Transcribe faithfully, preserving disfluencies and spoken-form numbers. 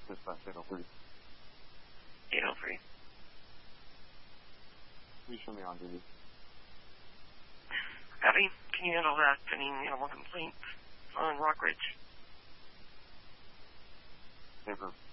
Dispatch eight oh three. eight oh three. You show me on duty. Abby, can you handle that? Any animal complaints on Rock Ridge? Paper.